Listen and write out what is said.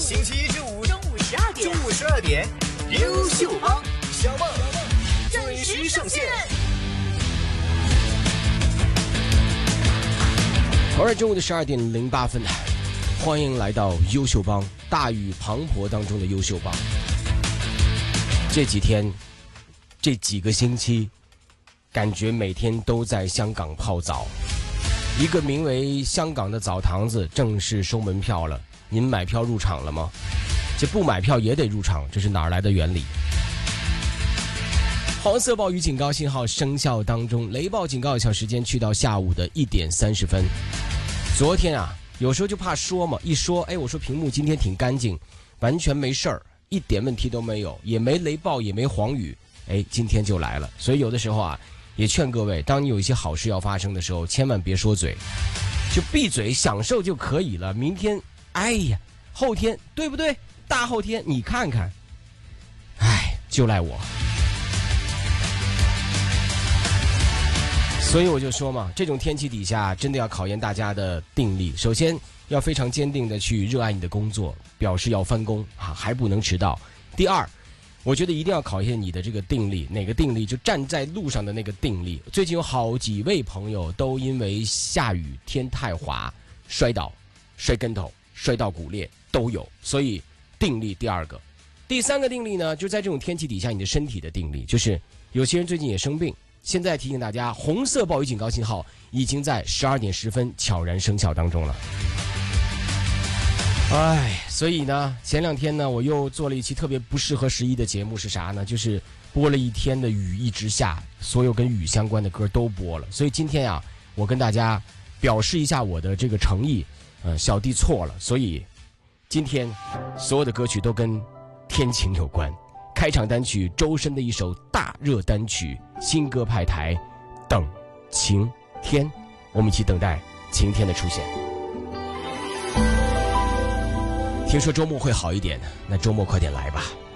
星期一至五中午12点，优秀帮小梦准时上线。 偶尔中午的12点08分，欢迎来到优秀帮，大雨滂沱当中的优秀帮。这几天，这几个星期，感觉每天都在香港泡澡。一个名为香港的澡堂子正式收门票了，您买票入场了吗？这不买票也得入场，这是哪儿来的原理？黄色暴雨警告信号生效当中，雷暴警告有效时间去到下午的1点30分。昨天啊，有时候就怕说嘛，一说，我说屏幕今天挺干净，完全没事儿，一点问题都没有，也没雷暴，也没黄雨，今天就来了。所以有的时候啊，也劝各位，当你有一些好事要发生的时候，千万别说嘴，就闭嘴享受就可以了。明天，后天，对不对？大后天你看看，就赖我。所以我就说嘛，这种天气底下真的要考验大家的定力。首先要非常坚定的去热爱你的工作，表示要翻工还不能迟到。第二，我觉得一定要考验你的这个定力，哪个定力？就站在路上的那个定力。最近有好几位朋友都因为下雨天太滑摔倒、摔跟头、摔到骨裂都有，所以定力第二个。第三个定力呢，就在这种天气底下你的身体的定力，就是有些人最近也生病。现在提醒大家，红色暴雨警告信号已经在12点10分悄然生效当中了。所以呢，前两天呢，我又做了一期特别不适合11的节目，是啥呢？就是播了一天的雨一直下，所有跟雨相关的歌都播了。所以今天啊，我跟大家表示一下我的这个诚意，小弟错了，所以今天所有的歌曲都跟天晴有关。开场单曲周深的一首大热单曲，新歌派台，等晴天，我们一起等待晴天的出现。听说周末会好一点，那周末快点来吧。